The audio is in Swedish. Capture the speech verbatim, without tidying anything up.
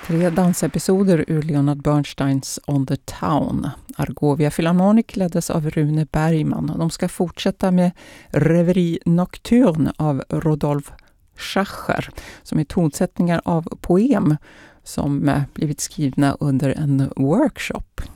Tre dansepisoder ur Leonard Bernsteins On the Town. Argovia Philharmonic leddes av Rune Bergman. De ska fortsätta med Reverie Nocturne av Rodolphe Schacher, som är tonsättningar av poem som blivit skrivna under en workshop.